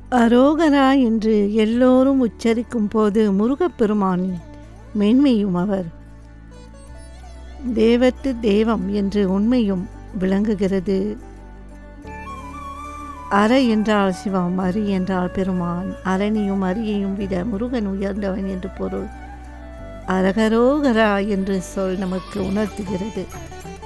அரோகரா என்று எல்லோரும் உச்சரிக்கும் போது முருகப்பெருமானின் மேன்மையும் அவர் தேவத்து தெய்வம் என்று உண்மையும் விளங்குகிறது. அர என்றால் சிவம், அரி என்றால் பெருமான். அரணியும் அரியையும் விட முருகன் உயர்ந்தவன் என்று பொருள். அரகரோகரா என்று சொல் நமக்கு உணர்த்துகிறது.